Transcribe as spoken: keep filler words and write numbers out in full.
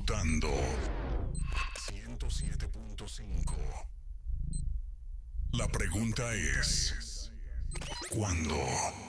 disfrutando ciento siete punto cinco. La pregunta es, ¿cuándo?